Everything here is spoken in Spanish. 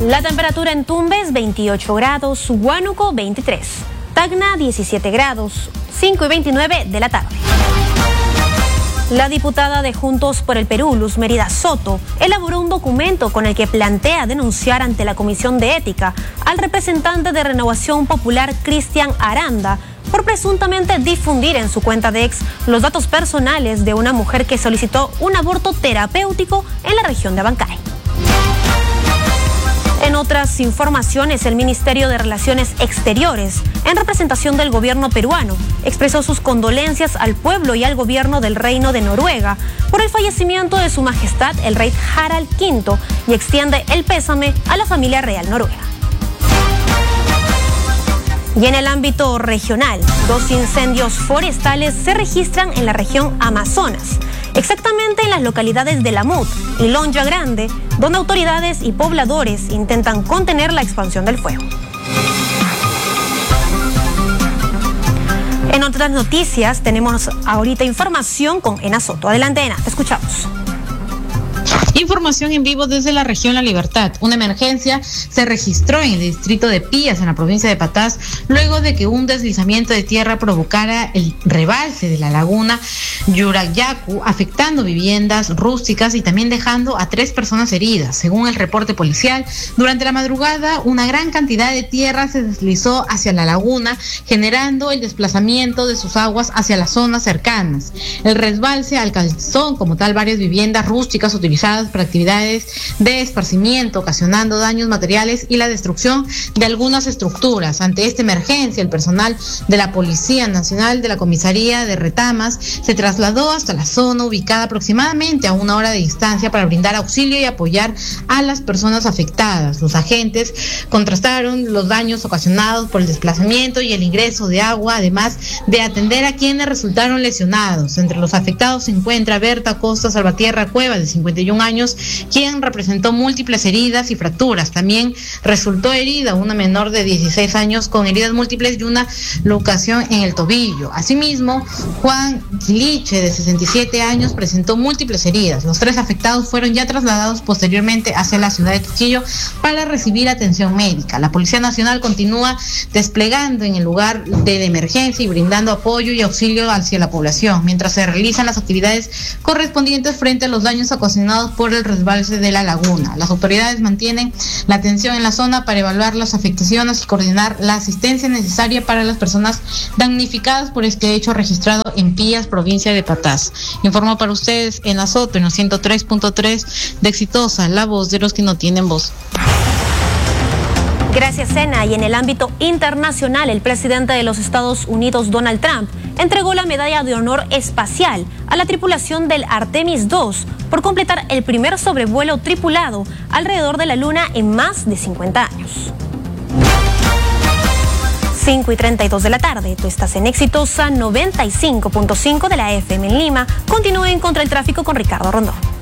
La temperatura en Tumbes 28 grados, Huánuco 23, Tacna 17 grados, 5 y 29 de la tarde. La diputada de Juntos por el Perú, Luz Mérida Soto, elaboró un documento con el que plantea denunciar ante la Comisión de Ética al representante de Renovación Popular, Cristian Aranda, por presuntamente difundir en su cuenta de X los datos personales de una mujer que solicitó un aborto terapéutico en la región de Abancay. En otras informaciones, el Ministerio de Relaciones Exteriores, en representación del gobierno peruano, expresó sus condolencias al pueblo y al gobierno del Reino de Noruega por el fallecimiento de Su Majestad el Rey Harald V y extiende el pésame a la familia real noruega. Y en el ámbito regional, 2 incendios forestales se registran en la región Amazonas, exactamente en las localidades de Lamut y Lonja Grande, donde autoridades y pobladores intentan contener la expansión del fuego. En otras noticias, tenemos ahorita información con Ena Soto. Adelante, Ena, te escuchamos. Información en vivo desde la región La Libertad. Una emergencia se registró en el distrito de Pillas, en la provincia de Patás, luego de que un deslizamiento de tierra provocara el rebalse de la laguna Yurayacu, afectando viviendas rústicas y también dejando a 3 personas heridas. Según el reporte policial, durante la madrugada una gran cantidad de tierra se deslizó hacia la laguna, generando el desplazamiento de sus aguas hacia las zonas cercanas. El resbalse alcanzó como tal varias viviendas rústicas utilizadas para actividades de esparcimiento, ocasionando daños materiales y la destrucción de algunas estructuras. Ante esta emergencia, el personal de la Policía Nacional de la Comisaría de Retamas se trasladó hasta la zona, ubicada aproximadamente a 1 hora de distancia, para brindar auxilio y apoyar a las personas afectadas. Los agentes contrastaron los daños ocasionados por el desplazamiento y el ingreso de agua, además de atender a quienes resultaron lesionados. Entre los afectados se encuentra Berta Costa Salvatierra Cueva, de 51 años, quien representó múltiples heridas y fracturas. También resultó herida una menor de 16 años con heridas múltiples y una luxación en el tobillo. Asimismo, Juan Liche, de 67 años, presentó múltiples heridas. Los 3 afectados fueron ya trasladados posteriormente hacia la ciudad de Trujillo para recibir atención médica. La Policía Nacional continúa desplegando en el lugar de la emergencia y brindando apoyo y auxilio hacia la población, mientras se realizan las actividades correspondientes frente a los daños ocasionados por el resbalse de la laguna. Las autoridades mantienen la atención en la zona para evaluar las afectaciones y coordinar la asistencia necesaria para las personas damnificadas por este hecho registrado en Pillas, provincia de Patás. Informó para ustedes Ena Soto en los 103.3 de Exitosa, la voz de los que no tienen voz. Gracias, Ena. Y en el ámbito internacional, el presidente de los Estados Unidos, Donald Trump, entregó la medalla de honor espacial a la tripulación del Artemis II por completar el primer sobrevuelo tripulado alrededor de la Luna en más de 50 años. 5 y 32 de la tarde, tú estás en Exitosa 95.5 de la FM en Lima. Continúen contra el tráfico con Ricardo Rondón.